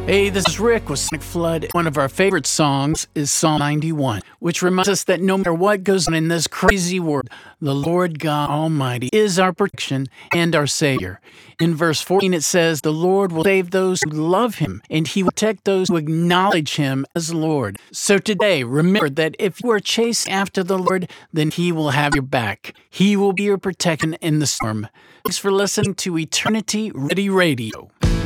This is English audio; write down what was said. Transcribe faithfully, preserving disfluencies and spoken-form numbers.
Hey, this is Rick with Sonic Flood. One of our favorite songs is Psalm ninety-one, which reminds us that no matter what goes on in this crazy world, the Lord God Almighty is our protection and our Savior. In verse fourteen, it says, "The Lord will save those who love Him, and He will protect those who acknowledge Him as Lord." So today, remember that if you are chasing after the Lord, then He will have your back. He will be your protection in the storm. Thanks for listening to Eternity Ready Radio.